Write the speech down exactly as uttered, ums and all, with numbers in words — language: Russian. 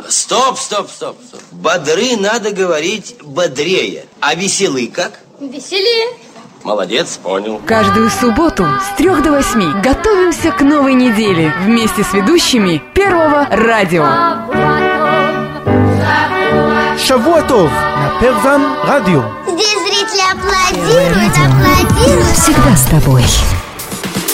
Стоп, стоп, стоп, стоп. Бодры надо говорить бодрее. А веселый как? Веселее. Молодец, понял. Каждую субботу с трех до восьми готовимся к новой неделе вместе с ведущими Первого радио. Шавуа тов на Первом радио. Здесь зрители аплодируют, аплодируют. Всегда с тобой.